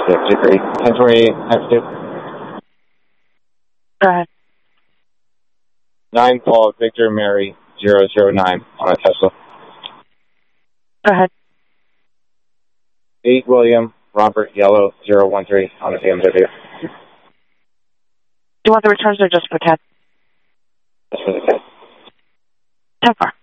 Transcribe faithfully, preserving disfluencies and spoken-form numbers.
Yeah, two three. ten twenty-eight, F two. Go ahead. nine Paul Victor Mary zero zero nine on a Tesla. Go ahead. eight William Robert Yellow zero one three on a B M W. Do you want the returns or just for cat? That's for the cat. ten four.